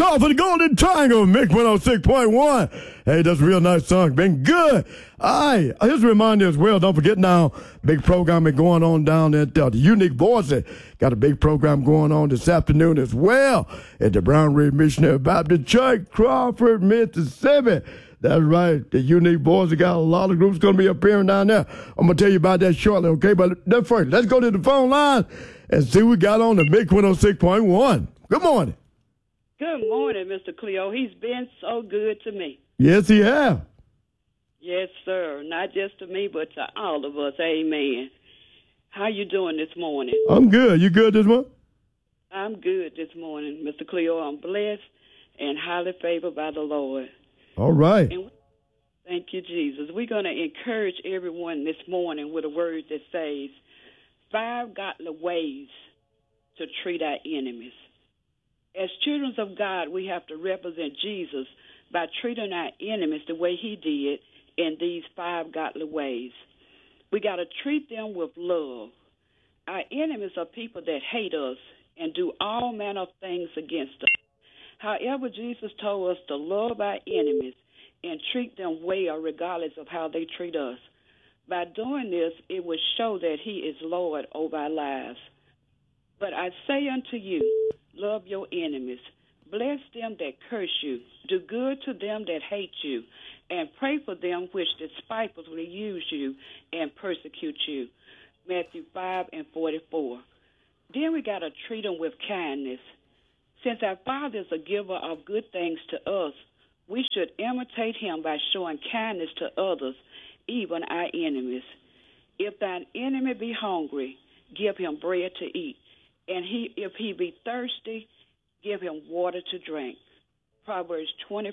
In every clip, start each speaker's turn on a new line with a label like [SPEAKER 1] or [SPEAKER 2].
[SPEAKER 1] Call for the Golden Triangle, Mix 106.1. Hey, that's a real nice song. Been good. All right, here's a reminder as well. Don't forget now, big program is going on down at the Unique Voices. Got a big program going on this afternoon as well at the Brown Ridge Missionary Baptist Church, Crawford, Mississippi. That's right. The Unique Voices got a lot of groups going to be appearing down there. I'm going to tell you about that shortly, okay? But first, let's go to the phone line and see what we got on the Mix 106.1. Good morning.
[SPEAKER 2] Good morning, Mr. Cleo. He's been so good to me.
[SPEAKER 1] Yes, he has.
[SPEAKER 2] Yes, sir. Not just to me, but to all of us. Amen. How you doing this morning?
[SPEAKER 1] I'm good. You good this morning?
[SPEAKER 2] I'm good this morning, Mr. Cleo. I'm blessed and highly favored by the Lord.
[SPEAKER 1] All right.
[SPEAKER 2] And thank you, Jesus. We're going to encourage everyone this morning with a word that says, 5 godly ways to treat our enemies. As children of God, we have to represent Jesus by treating our enemies the way he did in these 5 godly ways. We got to treat them with love. Our enemies are people that hate us and do all manner of things against us. However, Jesus told us to love our enemies and treat them well regardless of how they treat us. By doing this, it will show that he is Lord over our lives. But I say unto you, love your enemies. Bless them that curse you. Do good to them that hate you. And pray for them which despitefully use you and persecute you. Matthew 5:44. Then we got to treat them with kindness. Since our Father is a giver of good things to us, we should imitate him by showing kindness to others, even our enemies. If thine enemy be hungry, give him bread to eat. And if he be thirsty, give him water to drink. Proverbs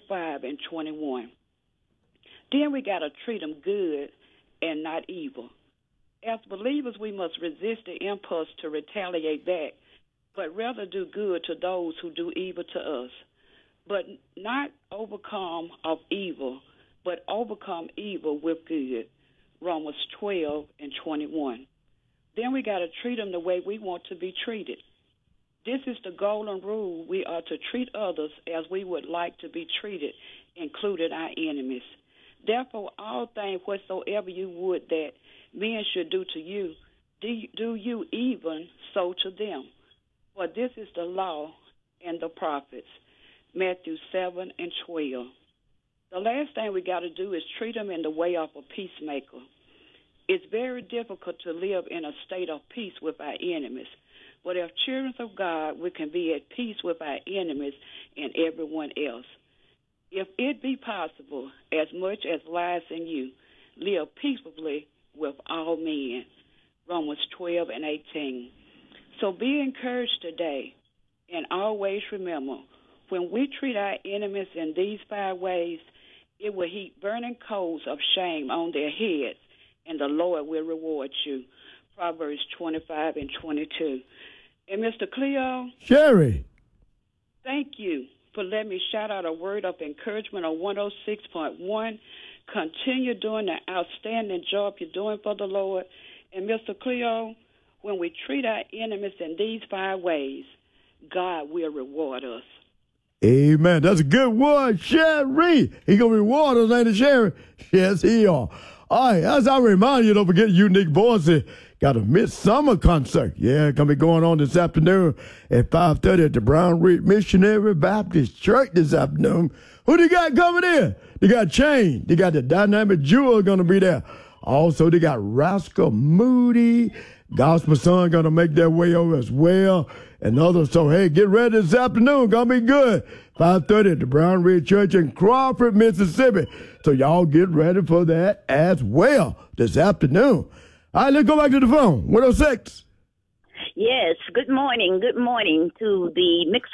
[SPEAKER 2] 25:21. Then we got to treat them good and not evil. As believers, we must resist the impulse to retaliate back, but rather do good to those who do evil to us. But not overcome of evil, but overcome evil with good. Romans 12:21. Then we got to treat them the way we want to be treated. This is the golden rule. We are to treat others as we would like to be treated, including our enemies. Therefore, all things whatsoever you would that men should do to you, do you even so to them. For this is the law and the prophets. Matthew 7:12. The last thing we got to do is treat them in the way of a peacemaker. It's very difficult to live in a state of peace with our enemies. But as children of God, we can be at peace with our enemies and everyone else. If it be possible, as much as lies in you, live peaceably with all men. Romans 12:18. So be encouraged today, and always remember, when we treat our enemies in these 5 ways, it will heap burning coals of shame on their heads, and the Lord will reward you. Proverbs 25:22. And Mr. Cleo?
[SPEAKER 1] Sherry.
[SPEAKER 2] Thank you for letting me shout out a word of encouragement on 106.1. Continue doing the outstanding job you're doing for the Lord. And Mr. Cleo, when we treat our enemies in these 5 ways, God will reward us.
[SPEAKER 1] Amen. That's a good one, Sherry. He going to reward us, ain't it, Sherry? Yes, he are. All right, as I remind you, don't forget Unique Voices got a midsummer concert. Yeah, going to be going on this afternoon at 5:30 at the Brown Ridge Missionary Baptist Church this afternoon. Who they got coming in? They got Chain. They got the Dynamic Jewel going to be there. Also, they got Rascal Moody. Gospel Son going to make their way over as well. And others. So, hey, get ready this afternoon. Going to be good. 5:30 at the Brown Ridge Church in Crawford, Mississippi. So, y'all get ready for that as well this afternoon. All right, let's go back to the phone. 106.
[SPEAKER 3] Yes, good morning. Good morning to the Mix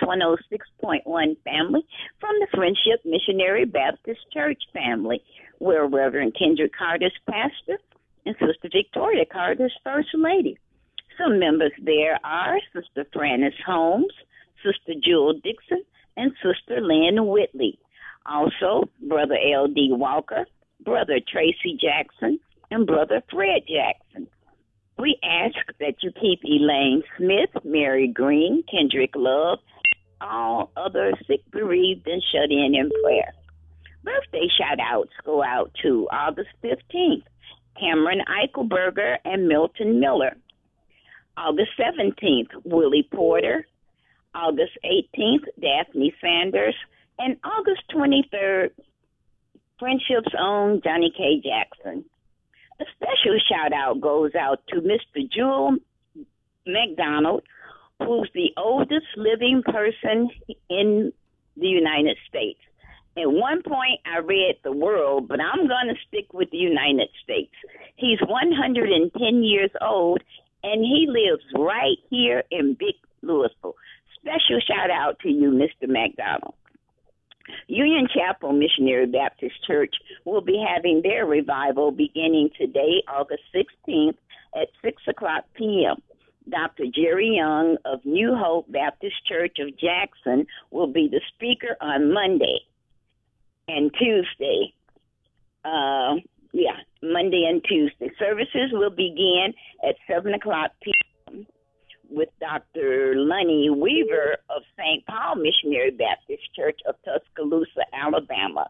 [SPEAKER 3] 106.1 family from the Friendship Missionary Baptist Church family, where Reverend Kendrick Carter's pastor and Sister Victoria Carter's first lady. Some members there are Sister Frances Holmes, Sister Jewel Dixon, and Sister Lynn Whitley. Also, Brother L.D. Walker, Brother Tracy Jackson, and Brother Fred Jackson. We ask that you keep Elaine Smith, Mary Green, Kendrick Love, all other sick, bereaved, and shut in prayer. Birthday shout-outs go out to August 15th, Cameron Eichelberger and Milton Miller. August 17th, Willie Porter. August 18th, Daphne Sanders. And August 23rd, Friendship's own Johnny K. Jackson. A special shout-out goes out to Mr. Jewel McDonald, who's the oldest living person in the United States. At one point, I read the world, but I'm going to stick with the United States. He's 110 years old, and he lives right here in Big Louisville. Special shout-out to you, Mr. McDonald. Union Chapel Missionary Baptist Church will be having their revival beginning today, August 16th at 6 o'clock p.m. Dr. Jerry Young of New Hope Baptist Church of Jackson will be the speaker on Monday and Tuesday. Monday and Tuesday. Services will begin at 7 o'clock p.m. with Dr. Lonnie Weaver of St. Paul Missionary Baptist Church of Tuscaloosa, Alabama.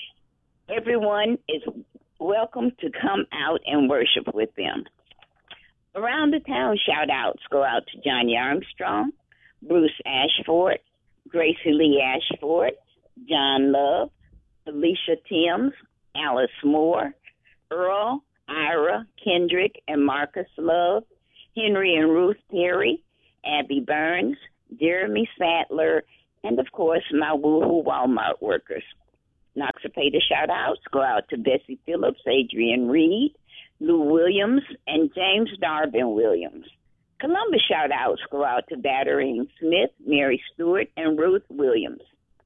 [SPEAKER 3] Everyone is welcome to come out and worship with them. Around the town, shout-outs go out to Johnny Armstrong, Bruce Ashford, Gracie Lee Ashford, John Love, Felicia Timms, Alice Moore, Earl, Ira, Kendrick, and Marcus Love, Henry and Ruth Perry, Abby Burns, Jeremy Sadler, and, of course, my Woohoo Walmart workers. Noxapater shout-outs go out to Bessie Phillips, Adrian Reed, Lou Williams, and James Darvin Williams. Columbus shout-outs go out to Batterine Smith, Mary Stewart, and Ruth Williams.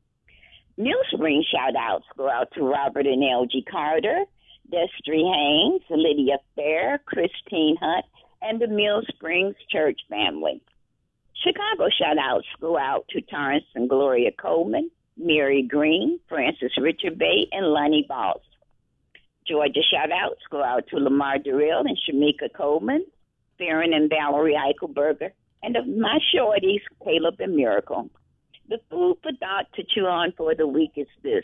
[SPEAKER 3] Mill Spring shout-outs go out to Robert and L.G. Carter, Destry Haynes, Lydia Fair, Christine Hunt, and the Mill Springs Church family. Chicago shout-outs go out to Torrance and Gloria Coleman, Mary Green, Francis Richard Bay, and Lonnie Boss. Georgia shout-outs go out to Lamar Durrell and Shamika Coleman, Farron and Valerie Eichelberger, and of my shorties, Caleb and Miracle. The food for thought to chew on for the week is this.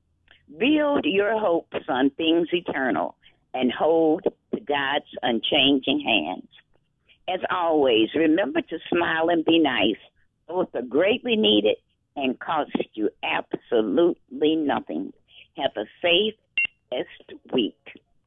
[SPEAKER 3] Build your hopes on things eternal and hold to God's unchanging hands. As always, remember to smile and be nice. Both are greatly needed and cost you absolutely nothing. Have a safe, blessed week.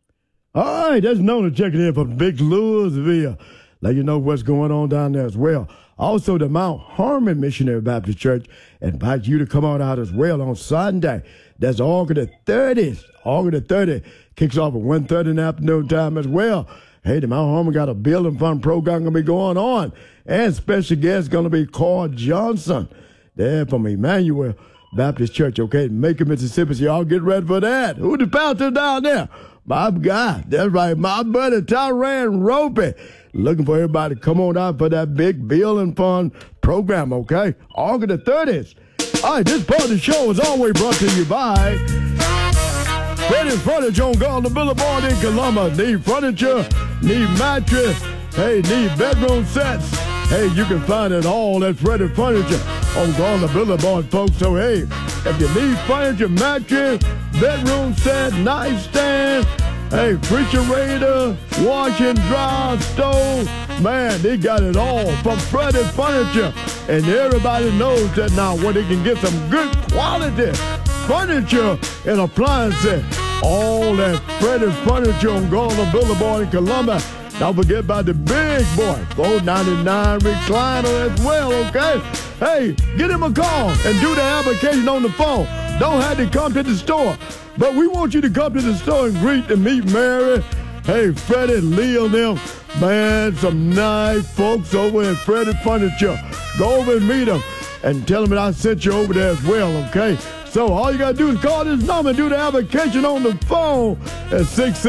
[SPEAKER 1] All right, that's Nona checking in from Big Louisville. Let you know what's going on down there as well. Also, the Mount Harmon Missionary Baptist Church invites you to come on out as well on Sunday. That's August the 30th. August the 30th kicks off at 1:30 in the afternoon time as well. Hey, the Mount Harmon got a building fund program going to be going on. And special guest going to be Carl Johnson. There from Emmanuel Baptist Church, okay, Macon, Mississippi. So y'all get ready for that. Who's the pastor down there? My God, that's right, my buddy Tyran Ropey. Looking for everybody to come on out for that big building fund program, okay? August the 30th. All right, this part of the show is always brought to you by Freddie Furniture on Garland Boulevard in Columbus. Need furniture, need mattress, hey, need bedroom sets. Hey, you can find it all at Freddie Furniture on Garland Boulevard, folks. So, hey, if you need furniture, mattress, bedroom set, nightstand, hey, refrigerator, wash and dry, stove, man, they got it all from Freddie Furniture. And everybody knows that now when they can get some good quality furniture and appliances, all at Freddie Furniture on Garland Boulevard in Columbus. Don't forget about the big boy, 499 recliner as well, okay? Hey, give him a call and do the application on the phone. Don't have to come to the store. But we want you to come to the store and greet and meet Mary. Hey, Freddie, Leo, them. Man, some nice folks over at Freddie Furniture. Go over and meet them and tell them that I sent you over there as well, okay? So all you got to do is call this number and do the application on the phone at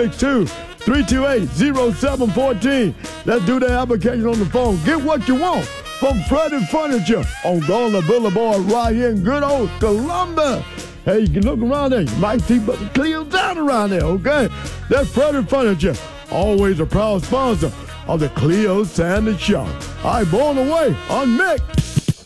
[SPEAKER 1] 662-328-0714. Let's do the application on the phone. Get what you want from Freddie Furniture on Garland Boulevard right here in good old Columbus. Hey, you can look around there. You might see Cleo down around there, okay? That's Freddie Furniture, always a proud sponsor of the Cleo Sanders Show. All right, born away on Mix.